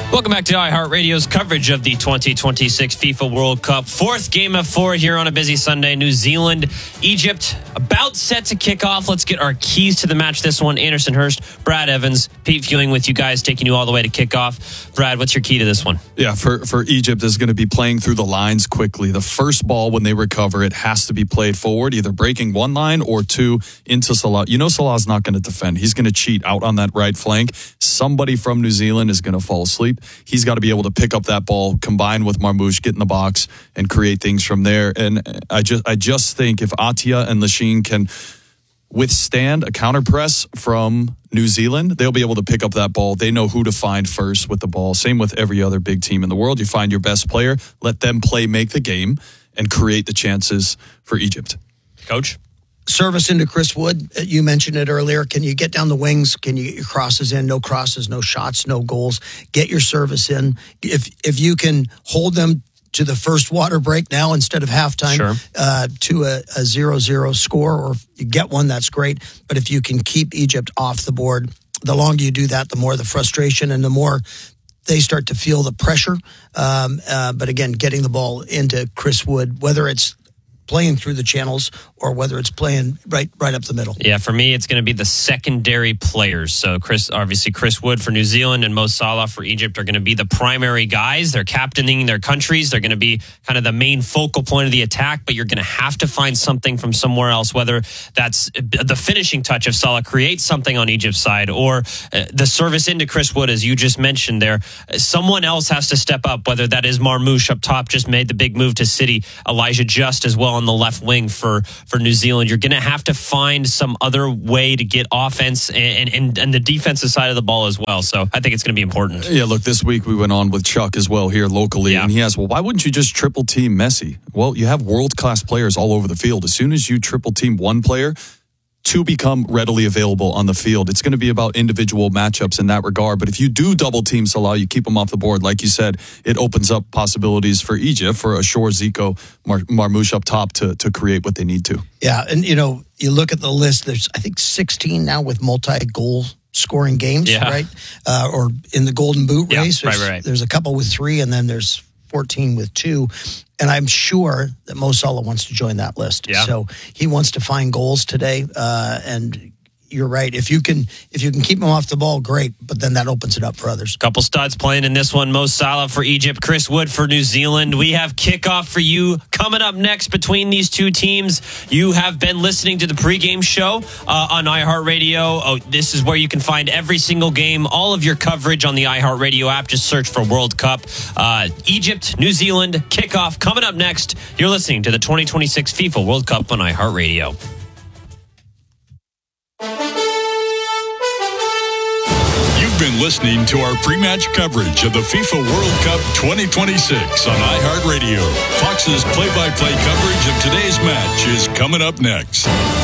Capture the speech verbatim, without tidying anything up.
Welcome back to iHeartRadio's coverage of the twenty twenty-six FIFA World Cup. Fourth game of four here on a busy Sunday. New Zealand, Egypt, about set to kick off. Let's get our keys to the match. This one, Anderson Hurst, Brad Evans, Pete Fewing with you guys, taking you all the way to kick off. Brad, what's your key to this one? Yeah, for, for Egypt is going to be playing through the lines quickly. The first ball, when they recover, it has to be played forward, either breaking one line or two into Salah. You know Salah's not going to defend. He's going to cheat out on that right flank. Somebody from New Zealand is going to fall asleep. He's got to be able to pick up that ball, combine with Marmoush, get in the box, and create things from there. And I just I just think if Atia and Lachine can withstand a counter press from New Zealand, they'll be able to pick up that ball. They know who to find first with the ball. Same with every other big team in the world. You find your best player, let them play, make the game, and create the chances for Egypt. Coach? Service into Chris Wood. You mentioned it earlier. Can you get down the wings? Can you get your crosses in? No crosses, no shots, no goals. Get your service in. If if you can hold them to the first water break now instead of halftime, sure. uh, to a, a zero zero score, or if you get one, that's great. But if you can keep Egypt off the board, the longer you do that, the more the frustration and the more they start to feel the pressure. Um, uh, but again, getting the ball into Chris Wood, whether it's playing through the channels or whether it's playing right right up the middle. Yeah, for me, it's going to be the secondary players. So Chris, obviously Chris Wood for New Zealand and Mo Salah for Egypt are going to be the primary guys. They're captaining their countries. They're going to be kind of the main focal point of the attack, but you're going to have to find something from somewhere else, whether that's the finishing touch of Salah creates something on Egypt's side, or the service into Chris Wood, as you just mentioned there. Someone else has to step up, whether that is Marmoush up top, just made the big move to City, Elijah Just as well on the left wing for, for New Zealand. You're going to have to find some other way to get offense and, and, and the defensive side of the ball as well. So I think it's going to be important. Yeah, look, this week we went on with Chuck as well here locally, yeah. and he asked, well, why wouldn't you just triple team Messi? Well, you have world-class players all over the field. As soon as you triple team one player, two become readily available on the field. It's going to be about individual matchups in that regard. But if you do double team Salah, you keep him off the board. Like you said, it opens up possibilities for Egypt, for Ashore, Zico, Mar- Marmoush up top to, to create what they need to. Yeah, and you know, you look at the list, there's I think sixteen now with multi-goal scoring games, yeah. right? Uh, or in the Golden Boot yeah, race. There's, right, right. there's a couple with three, and then there's fourteen with two. And I'm sure that Mo Salah wants to join that list. Yeah. So he wants to find goals today. Uh, and you're right. If you can if you can keep him off the ball, great. But then that opens it up for others. Couple studs playing in this one. Mo Salah for Egypt, Chris Wood for New Zealand. We have kickoff for you coming up next between these two teams. You have been listening to the pregame show uh, on iHeartRadio. Oh, this is where you can find every single game, all of your coverage on the iHeartRadio app. Just search for World Cup. Uh, Egypt, New Zealand, kickoff coming up next. You're listening to the twenty twenty-six FIFA World Cup on iHeartRadio. Been listening to our pre-match coverage of the FIFA World Cup twenty twenty-six on iHeartRadio. Fox's play-by-play coverage of today's match is coming up next.